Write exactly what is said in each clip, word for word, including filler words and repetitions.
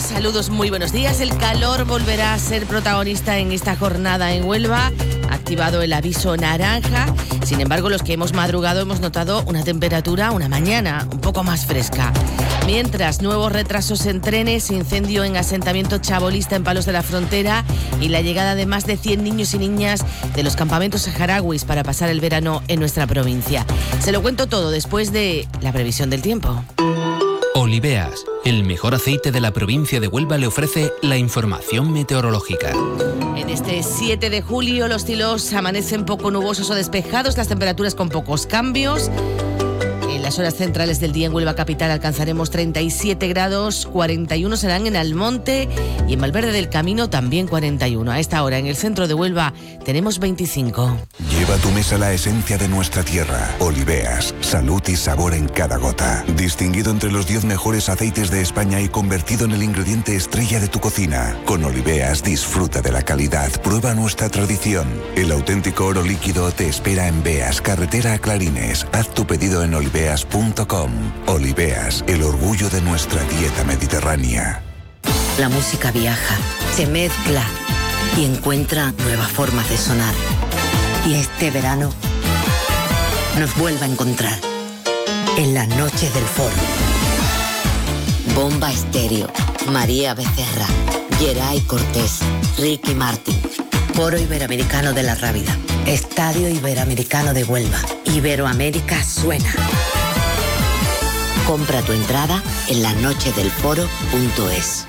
Saludos, muy buenos días. El calor volverá a ser protagonista en esta jornada en Huelva. Ha activado el aviso naranja. Sin embargo, los que hemos madrugado hemos notado una temperatura, una mañana un poco más fresca. Mientras, nuevos retrasos en trenes, incendio en asentamiento chabolista en Palos de la Frontera y la llegada de más de cien niños y niñas de los campamentos saharauis para pasar el verano en nuestra provincia. Se lo cuento todo después de la previsión del tiempo. Oliveas, el mejor aceite de la provincia de Huelva, le ofrece la información meteorológica. En este siete de julio los cielos amanecen poco nubosos o despejados, las temperaturas con pocos cambios. En las horas centrales del día en Huelva capital alcanzaremos treinta y siete grados, cuarenta y uno serán en Almonte y en Valverde del Camino también cuarenta y uno. A esta hora en el centro de Huelva tenemos veinticinco. Lleva a tu mesa la esencia de nuestra tierra. Oliveas, salud y sabor en cada gota. Distinguido entre los diez mejores aceites de España y convertido en el ingrediente estrella de tu cocina. Con Oliveas disfruta de la calidad, prueba nuestra tradición. El auténtico oro líquido te espera en Beas, carretera a Clarines. Haz tu pedido en oliveas punto com. Oliveas, el orgullo de nuestra dieta mediterránea. La música viaja, se mezcla y encuentra nuevas formas de sonar. Y este verano nos vuelve a encontrar en las noches del Foro. Bomba Estéreo, María Becerra, Geray Cortés, Ricky Martin, Foro Iberoamericano de la Rábida, Estadio Iberoamericano de Huelva, Iberoamérica suena. Compra tu entrada en las noches del foro punto es.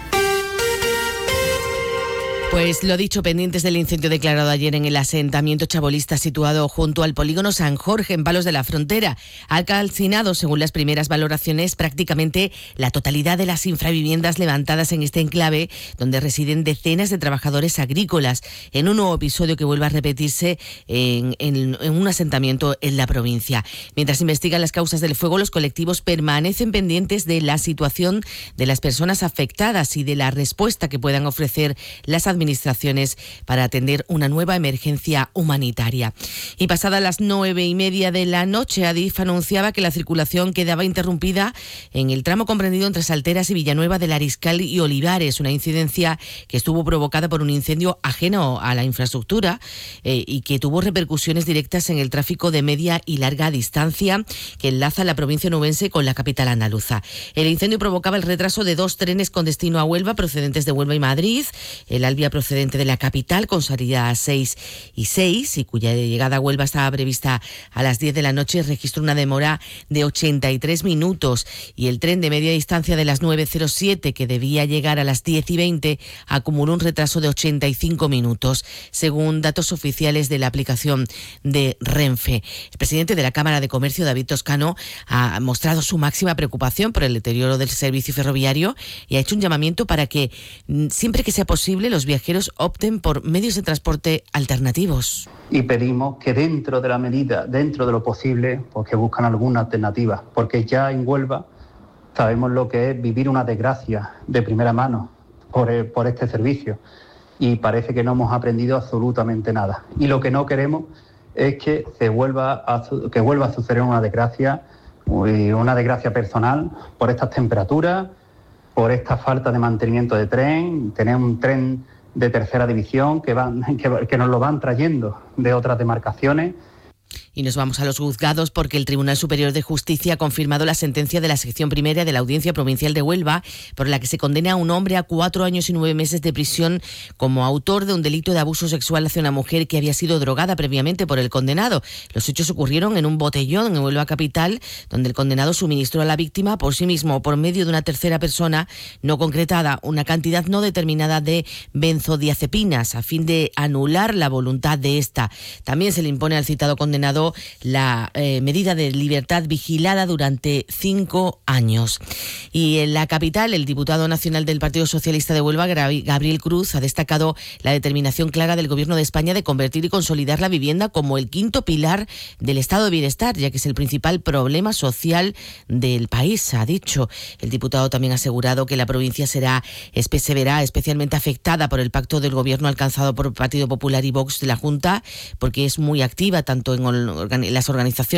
Pues lo dicho, pendientes del incendio declarado ayer en el asentamiento chabolista situado junto al polígono San Jorge en Palos de la Frontera. Ha calcinado, según las primeras valoraciones, prácticamente la totalidad de las infraviviendas levantadas en este enclave, donde residen decenas de trabajadores agrícolas, en un nuevo episodio que vuelve a repetirse en, en, en un asentamiento en la provincia. Mientras investigan las causas del fuego, los colectivos permanecen pendientes de la situación de las personas afectadas y de la respuesta que puedan ofrecer las administraciones administraciones para atender una nueva emergencia humanitaria. Y pasadas las nueve y media de la noche, Adif anunciaba que la circulación quedaba interrumpida en el tramo comprendido entre Salteras y Villanueva del Ariscal y Olivares, una incidencia que estuvo provocada por un incendio ajeno a la infraestructura eh, y que tuvo repercusiones directas en el tráfico de media y larga distancia que enlaza la provincia onubense con la capital andaluza. El incendio provocaba el retraso de dos trenes con destino a Huelva procedentes de Huelva y Madrid, el Albia procedente de la capital con salida a seis y seis y cuya llegada a Huelva estaba prevista a las diez de la noche, registró una demora de ochenta y tres minutos, y el tren de media distancia de las nueve cero siete, que debía llegar a las diez y veinte, acumuló un retraso de ochenta y cinco minutos, según datos oficiales de la aplicación de Renfe. El presidente de la Cámara de Comercio, David Toscano, ha mostrado su máxima preocupación por el deterioro del servicio ferroviario y ha hecho un llamamiento para que, siempre que sea posible, los viajeros opten por medios de transporte alternativos. Y pedimos que dentro de la medida, dentro de lo posible, pues que buscan alguna alternativa, porque ya en Huelva sabemos lo que es vivir una desgracia de primera mano por, el, por este servicio, y parece que no hemos aprendido absolutamente nada. Y lo que no queremos es que se vuelva a, que vuelva a suceder una desgracia, una desgracia personal por estas temperaturas, por esta falta de mantenimiento de tren, tener un tren de tercera división que, van, que, que nos lo van trayendo de otras demarcaciones. Y nos vamos a los juzgados porque el Tribunal Superior de Justicia ha confirmado la sentencia de la sección primera de la Audiencia Provincial de Huelva, por la que se condena a un hombre a cuatro años y nueve meses de prisión como autor de un delito de abuso sexual hacia una mujer que había sido drogada previamente por el condenado. Los hechos ocurrieron en un botellón en Huelva capital, donde el condenado suministró a la víctima por sí mismo o por medio de una tercera persona no concretada una cantidad no determinada de benzodiazepinas a fin de anular la voluntad de esta. También se le impone al citado condenado la eh, medida de libertad vigilada durante cinco años. Y en la capital, el diputado nacional del Partido Socialista de Huelva, Gabriel Cruz, ha destacado la determinación clara del Gobierno de España de convertir y consolidar la vivienda como el quinto pilar del estado de bienestar, ya que es el principal problema social del país, ha dicho. El diputado también ha asegurado que la provincia será, se verá especialmente afectada por el pacto del Gobierno alcanzado por el Partido Popular y Vox de la Junta, porque es muy activa tanto en las organizaciones